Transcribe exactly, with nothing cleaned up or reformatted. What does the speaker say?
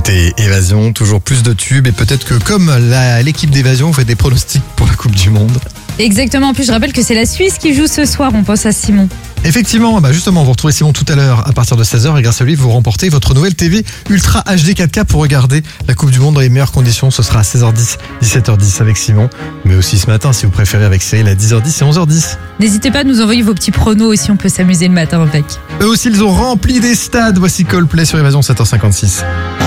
écoutez Évasion, toujours plus de tubes et peut-être que comme la, l'équipe d'Évasion, vous faites des pronostics pour la Coupe du Monde. Exactement, en plus je rappelle que c'est la Suisse qui joue ce soir, on pense à Simon. Effectivement, bah justement, vous retrouvez Simon tout à l'heure à partir de seize heures et grâce à lui, vous remportez votre nouvelle T V Ultra H D quatre K pour regarder la Coupe du Monde dans les meilleures conditions. Ce sera à seize heures dix, dix-sept heures dix avec Simon, mais aussi ce matin si vous préférez avec Cyril à dix heures dix et onze heures dix. N'hésitez pas à nous envoyer vos petits pronos aussi, on peut s'amuser le matin avec. Eux aussi, ils ont rempli des stades. Voici Coldplay sur Évasion, sept heures cinquante-six.